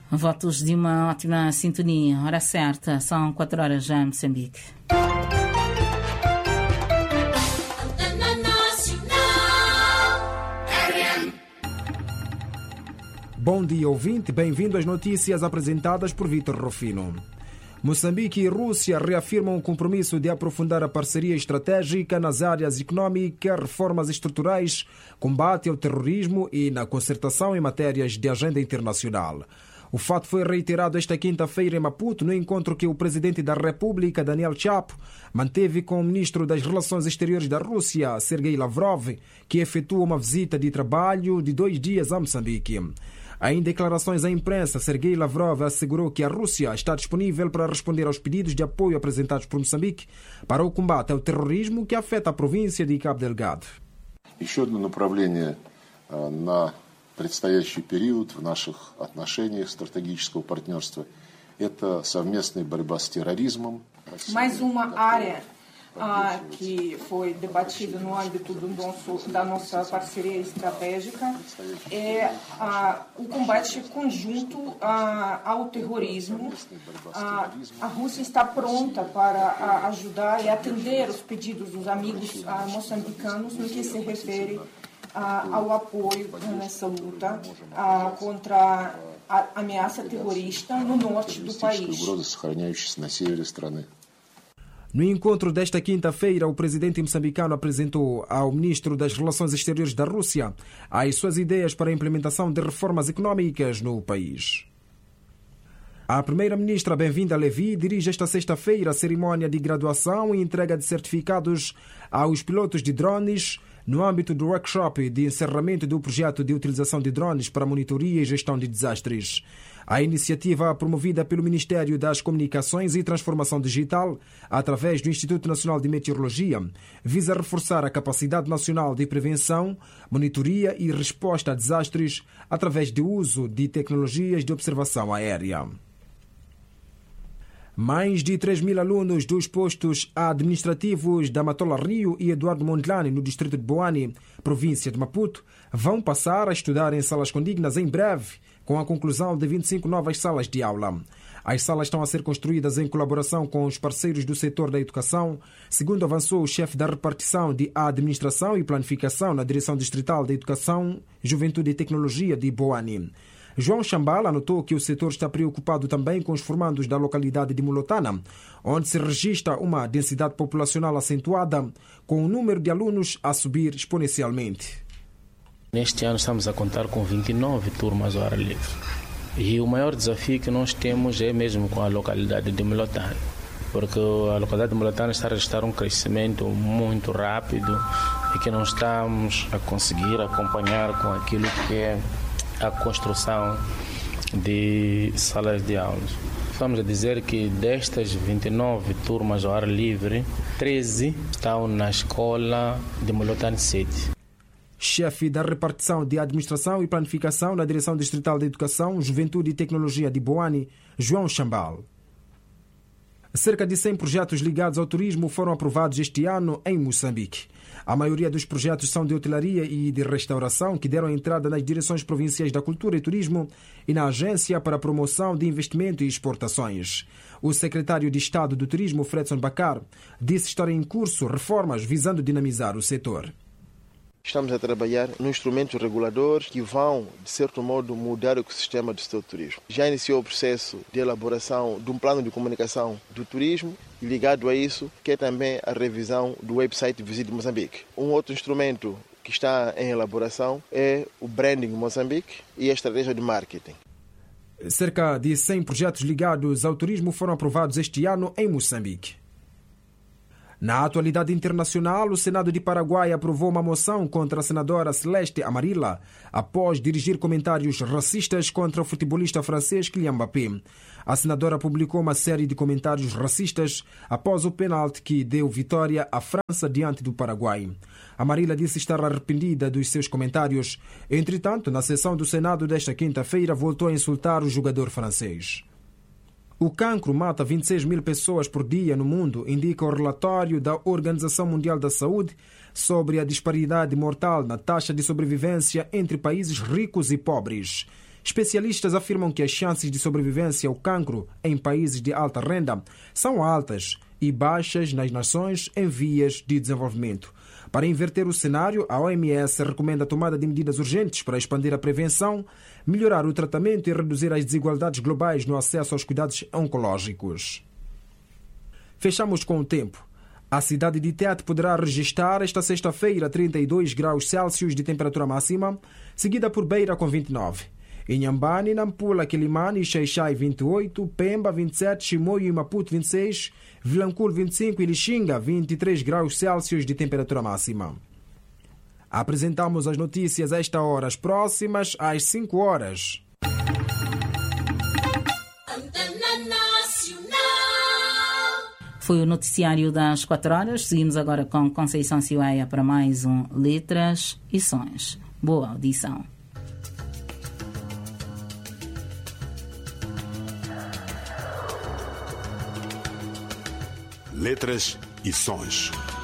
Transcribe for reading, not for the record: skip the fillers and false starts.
Votos de uma ótima sintonia. Hora certa, são 4 horas já em Moçambique. Bom dia, ouvinte. Bem-vindo às notícias apresentadas por Vítor Rufino. Moçambique e Rússia reafirmam o compromisso de aprofundar a parceria estratégica nas áreas econômicas, reformas estruturais, combate ao terrorismo e na concertação em matérias de agenda internacional. O fato foi reiterado esta quinta-feira em Maputo, no encontro que o presidente da República, Daniel Chapo, manteve com o ministro das Relações Exteriores da Rússia, Sergei Lavrov, que efetua uma visita de trabalho de 2 dias a Moçambique. Em declarações à imprensa, Sergei Lavrov assegurou que a Rússia está disponível para responder aos pedidos de apoio apresentados por Moçambique para o combate ao terrorismo que afeta a província de Cabo Delgado. Еще одно направление на предстоящий период в наших отношениях стратегического партнерства – это совместная борьба с терроризмом. Mais uma área que foi debatida no âmbito da nossa parceria estratégica é o combate conjunto ao terrorismo. A Rússia está pronta para ajudar e atender os pedidos dos amigos moçambicanos no que se refere ao apoio nessa luta contra a ameaça terrorista no norte do país. No encontro desta quinta-feira, o presidente moçambicano apresentou ao ministro das Relações Exteriores da Rússia as suas ideias para a implementação de reformas econômicas no país. A primeira-ministra Bem-vinda Levi dirige esta sexta-feira a cerimónia de graduação e entrega de certificados aos pilotos de drones no âmbito do workshop de encerramento do projeto de utilização de drones para monitoria e gestão de desastres. A iniciativa, promovida pelo Ministério das Comunicações e Transformação Digital, através do Instituto Nacional de Meteorologia, visa reforçar a capacidade nacional de prevenção, monitoria e resposta a desastres através do uso de tecnologias de observação aérea. Mais de 3.000 alunos dos postos administrativos da Matola Rio e Eduardo Mondlane, no distrito de Boane, província de Maputo, vão passar a estudar em salas condignas em breve, com a conclusão de 25 novas salas de aula. As salas estão a ser construídas em colaboração com os parceiros do setor da educação, segundo avançou o chefe da repartição de Administração e Planificação na Direção Distrital da Educação, Juventude e Tecnologia de Boane. João Chambala anotou que o setor está preocupado também com os formandos da localidade de Mulotana, onde se registra uma densidade populacional acentuada, com o número de alunos a subir exponencialmente. Neste ano estamos a contar com 29 turmas ao ar livre. E o maior desafio que nós temos é mesmo com a localidade de Mulotana, porque a localidade de Mulotana está a registrar um crescimento muito rápido e que não estamos a conseguir acompanhar com aquilo que é a construção de salas de aulas. Estamos a dizer que destas 29 turmas ao ar livre, 13 estão na escola de Mulotane City. Chefe da repartição de Administração e Planificação na Direção Distrital da Educação, Juventude e Tecnologia de Boane, João Chambal. Cerca de 100 projetos ligados ao turismo foram aprovados este ano em Moçambique. A maioria dos projetos são de hotelaria e de restauração, que deram entrada nas direções provinciais da Cultura e Turismo e na Agência para a Promoção de Investimento e Exportações. O secretário de Estado do Turismo, Fredson Bacar, disse estar em curso reformas visando dinamizar o setor. Estamos a trabalhar nos instrumentos reguladores que vão, de certo modo, mudar o ecossistema do setor do turismo. Já iniciou o processo de elaboração de um plano de comunicação do turismo e, ligado a isso, que é também a revisão do website Visite Moçambique. Um outro instrumento que está em elaboração é o Branding Moçambique e a estratégia de marketing. Cerca de 100 projetos ligados ao turismo foram aprovados este ano em Moçambique. Na atualidade internacional, o Senado de Paraguai aprovou uma moção contra a senadora Celeste Amarilla após dirigir comentários racistas contra o futebolista francês Kylian Mbappé. A senadora publicou uma série de comentários racistas após o pênalti que deu vitória à França diante do Paraguai. Amarilla disse estar arrependida dos seus comentários. Entretanto, na sessão do Senado desta quinta-feira, voltou a insultar o jogador francês. O cancro mata 26 mil pessoas por dia no mundo, indica o relatório da Organização Mundial da Saúde sobre a disparidade mortal na taxa de sobrevivência entre países ricos e pobres. Especialistas afirmam que as chances de sobrevivência ao cancro em países de alta renda são altas e baixas nas nações em vias de desenvolvimento. Para inverter o cenário, a OMS recomenda a tomada de medidas urgentes para expandir a prevenção, melhorar o tratamento e reduzir as desigualdades globais no acesso aos cuidados oncológicos. Fechamos com o tempo. A cidade de Tete poderá registrar esta sexta-feira 32 graus Celsius de temperatura máxima, seguida por Beira com 29. Inhambane, Nampula, Quilimane e Xai-Xai 28, Pemba 27, Chimoio e Maputo 26, Vilanculo 25 e Lixinga 23 graus Celsius de temperatura máxima. Apresentamos as notícias a esta hora, as próximas às 5 horas. Foi o noticiário das 4 horas. Seguimos agora com Conceição Cioeia para mais um Letras e Sons. Boa audição. Letras e Sons.